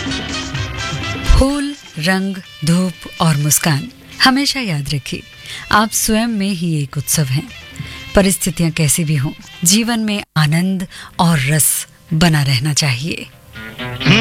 फूल, रंग, धूप और मुस्कान हमेशा याद रखिए, आप स्वयं में ही एक उत्सव हैं। परिस्थितियां कैसी भी हों, जीवन में आनंद और रस बना रहना चाहिए।